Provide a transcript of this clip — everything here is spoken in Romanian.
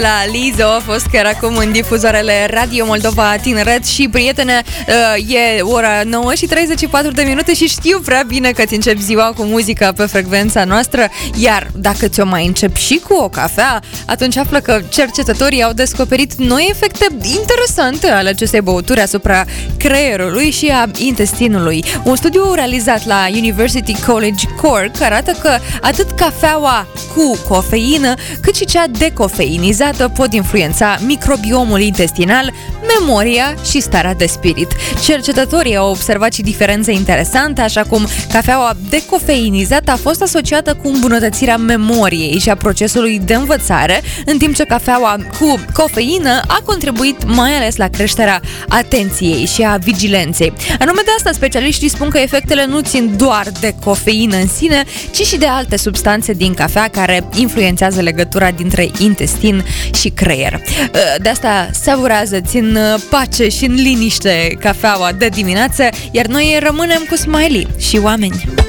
La Lizzo a fost chiar acum în difuzoarele Radio Moldova Tineret și, prietene, e ora 9 și 34 de minute și știu prea bine că ți începi ziua cu muzica pe frecvența noastră, iar dacă ți-o mai încep și cu o cafea, atunci află că cercetătorii au descoperit noi efecte interesante ale acestei băuturi asupra creierului și a intestinului. Un studiu realizat la University College Cork arată că atât cafeaua cu cofeină, cât și cea decofeinizată pot influența microbiomul intestinal, memoria și starea de spirit. Cercetătorii au observat și diferențe interesante, așa cum cafeaua decofeinizată a fost asociată cu îmbunătățirea memoriei și a procesului de învățare, în timp ce cafeaua cu cofeină a contribuit mai ales la creșterea atenției și a vigilenței. Anume de asta, specialiștii spun că efectele nu țin doar de cofeină în sine, ci și de alte substanțe din cafea care influențează legătura dintre intestin și creier. De asta savurează-ți în pace și în liniște cafeaua de dimineață, iar noi rămânem cu Smiley și oameni.